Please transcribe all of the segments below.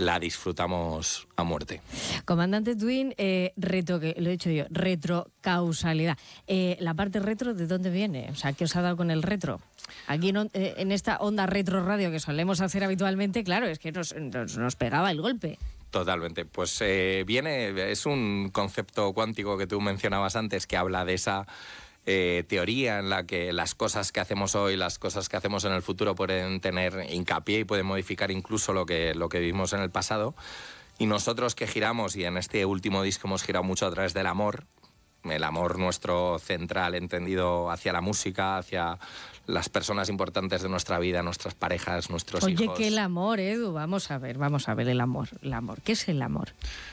la disfrutamos a muerte. Comandante Twin, lo he dicho yo, retrocausalidad. La parte retro, ¿de dónde viene? O sea, ¿qué os ha dado con el retro? Aquí en esta onda retro radio que solemos hacer habitualmente, claro, es que nos pegaba el golpe. Totalmente. Pues es un concepto cuántico que tú mencionabas antes, que habla de esa teoría en la que las cosas que hacemos hoy, las cosas que hacemos en el futuro pueden tener hincapié y pueden modificar incluso lo que vivimos en el pasado. Y nosotros que giramos, y en este último disco hemos girado mucho a través del amor, el amor nuestro central entendido hacia la música, hacia las personas importantes de nuestra vida, nuestras parejas, nuestros hijos. Oye, que el amor, Edu, vamos a ver el amor. ¿Qué es el amor?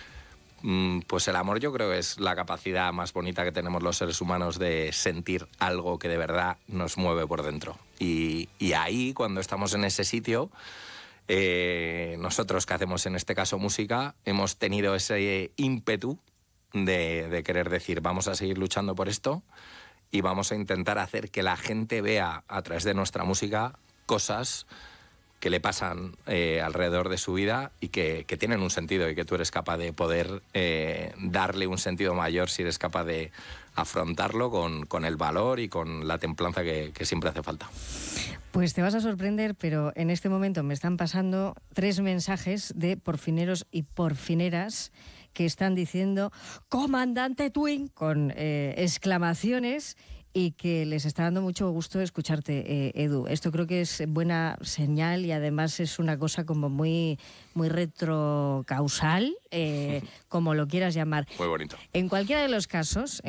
Pues el amor yo creo que es la capacidad más bonita que tenemos los seres humanos de sentir algo que de verdad nos mueve por dentro. Y ahí, cuando estamos en ese sitio, nosotros que hacemos en este caso música, hemos tenido ese ímpetu de querer decir, vamos a seguir luchando por esto y vamos a intentar hacer que la gente vea a través de nuestra música cosas que le pasan alrededor de su vida y que tienen un sentido, y que tú eres capaz de poder darle un sentido mayor si eres capaz de afrontarlo con el valor y con la templanza que siempre hace falta. Pues te vas a sorprender, pero en este momento me están pasando 3 mensajes de porfineros y porfineras que están diciendo Comandante Twin con exclamaciones, y que les está dando mucho gusto escucharte, Edu. Esto creo que es buena señal, y además es una cosa como muy, muy retrocausal, como lo quieras llamar. Muy bonito. En cualquiera de los casos,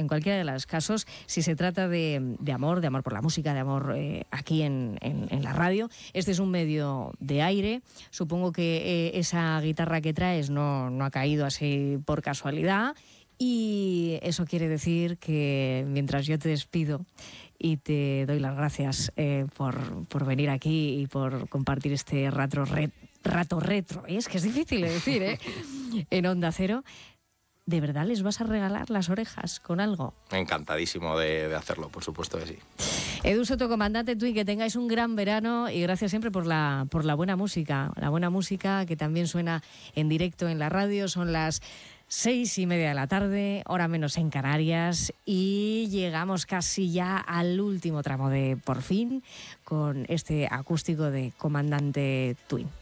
si se trata de amor por la música, de amor aquí en la radio, este es un medio de aire. Supongo que esa guitarra que traes no ha caído así por casualidad. Y eso quiere decir que mientras yo te despido y te doy las gracias por venir aquí y por compartir este rato retro, es que es difícil de decir, en Onda Cero, ¿de verdad les vas a regalar las orejas con algo? Encantadísimo de hacerlo, por supuesto que sí. Edu Soto, Comandante Twin, que tengáis un gran verano, y gracias siempre por la buena música que también suena en directo en la radio. Son las 6:30 de la tarde, hora menos en Canarias, y llegamos casi ya al último tramo de Por Fin con este acústico de Comandante Twin.